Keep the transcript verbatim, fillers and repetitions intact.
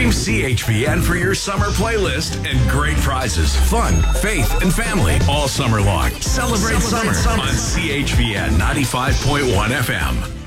Stream C H V N for your summer playlist and great prizes, fun, faith, and family all summer long. Celebrate, Celebrate summer, summer on C H V N ninety-five point one F M.